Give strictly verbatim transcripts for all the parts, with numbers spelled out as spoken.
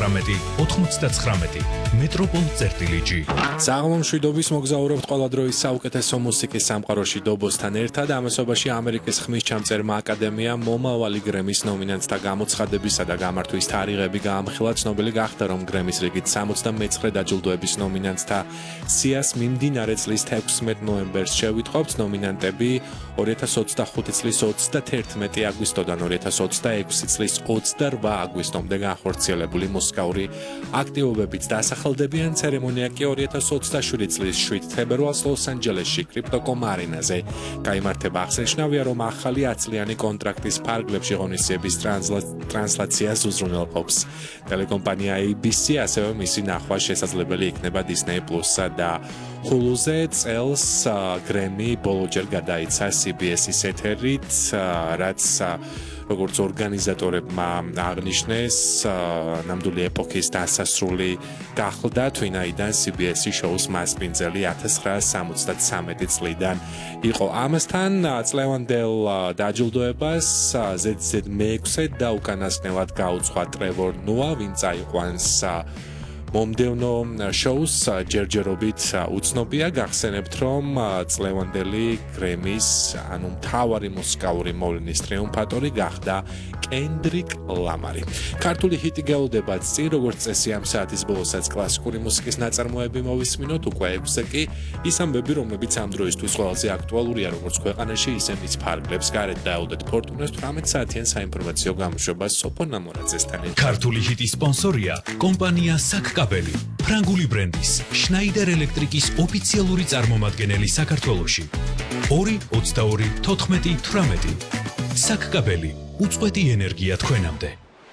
ოცდაათი ოცდაათი მეტროპოლ წერტილი ჯი. საღამომშვიდობის მოგზაურობთ ყველა დროის საუკეთესო მუსიკის სამყაროში დობოსთან ერთად. ამასობაში ამერიკის ხმისჩამწერმა აკადემიამ მომავალი გრემის ნომინანტთა გამოცხადებისა და გამართვის თარიღები გაამხილა. ცნობილი გახდა, რომ გრემის რიგით სამოცდამეცხრე დაჯილდოების ნომინანტთა სიას მიმდინარე წლის თექვსმეტ ნოემბერს შევიტყობთ. ნომინანტები ორი ათას ოცდახუთი წლის ოცდათერთმეტი აგვისტოდან ორი ათას ოცდაექვსი წლის ოცდარვა აგვისტომდე განხორციელებული მუსიკალური აქტივობებით დასახელდებიან. ცერემონია კი ორი ათას ოცდაშვიდი წლის შვიდ თებერვალს ლოს-ანჯელესში კრიპტოკომ არენაზე გაიმართება. აღსანიშნავია, რომ ახალი ათწლიანი კონტრაქტის ფარგლებში ღონისძიების ტრანსლაციას უზრუნველყოფს ტელეკომპანია ეი ბი სი, ასევე მისი ნახვა შესაძლებელი იქნება Disney Plus-სა და Hulu-ზე. წელს გრემი ბოლოჯერ გადაიცა სი ბი ეს-ის ეთერით, რაც როგორც ორგანიზატორებმა აღნიშნეს, ნამდვილი ეპოქის დასასრული გახლდა, თვინაიდან სი ბი ეს-ი შოუს მასპინძელი ათას ცხრაასი სამოცდათვრამეტი წლიდან იყო. ამასთან წლევანდელ დაჯილდოებას ზედ ზედ მეექვსე და უკანასკნელად გაუძღვა ტრევორ ნოა, ვინც აიყვანს მომდევნო შოუს ჯერჯერობით უცნობია. გახსენებთ, რომ წლევანდელი გრემის, ანუ მთავარი მუსიკალური მოვლენის ტრიუმფატორი გახდა კენდრიკ ლამარი. ქართული ჰიტი გეულდება წინ, როგორც წესი ამ საათის ბოლოსაც კლასიკური მუსიკის ნაწარმოები მოვისმინოთ, უკვე ექვსზე კი ის ამბები, რომლებიც ამ დროისთვის ყველაზე აქტუალურია, როგორც ქვეყანაში, ისე მის ფარგლებს. გარეთ დაელოდეთ ფორტუნას თვრამეტ საათიან საინფორმაციო გამოშვებას სოფო ნამორაძესთან. ქართული ჰიტის სპონსორია კომპანია საკკაბელი, ფრანგული ბრენდის შნაიდერ ელექტრიკის ოფიციალური წარმომადგენელი საქართველოში. ორი ოცდაორი თოთხმეტი თვრამეტი საკკაბელი, უწყვეტი ენერგია თქვენამდე.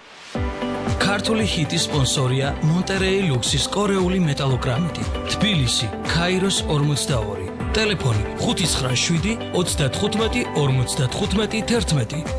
ქართული ჰიტის სპონსორია მონტერეი ლუქსის კორეული მეტალოგრამიტი, თბილისი, ქაიროს ორმოცდაორი, ტელეფონი ხუთი ცხრა შვიდი ოცდათხუთმეტი ორმოცდათხუთმეტი თერთმეტი.